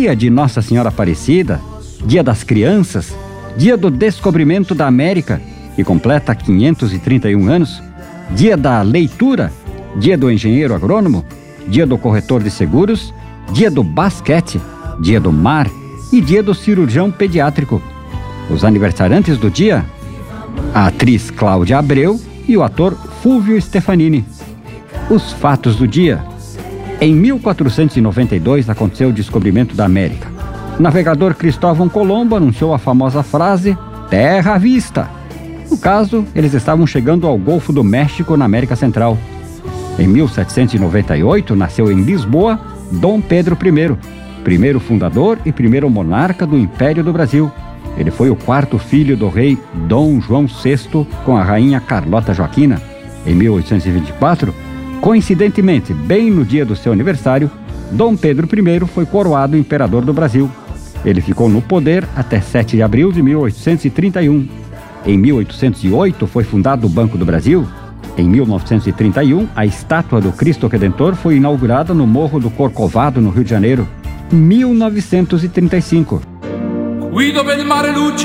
dia de Nossa Senhora Aparecida, dia das crianças, dia do descobrimento da América, que completa 531 anos, dia da leitura, dia do engenheiro agrônomo, dia do corretor de seguros, dia do basquete, dia do mar e dia do cirurgião pediátrico. Os aniversariantes do dia: a atriz Cláudia Abreu e o ator Fulvio Stefanini. Os fatos do dia: em 1492 aconteceu o descobrimento da América. O navegador Cristóvão Colombo anunciou a famosa frase "Terra à vista". No caso, eles estavam chegando ao Golfo do México, na América Central. Em 1798 nasceu em Lisboa Dom Pedro I, primeiro fundador e primeiro monarca do Império do Brasil. Ele foi o quarto filho do rei Dom João VI com a rainha Carlota Joaquina. Em 1824, coincidentemente, bem no dia do seu aniversário, Dom Pedro I foi coroado imperador do Brasil. Ele ficou no poder até 7 de abril de 1831. Em 1808 foi fundado o Banco do Brasil. Em 1931, a estátua do Cristo Redentor foi inaugurada no Morro do Corcovado, no Rio de Janeiro. 1935.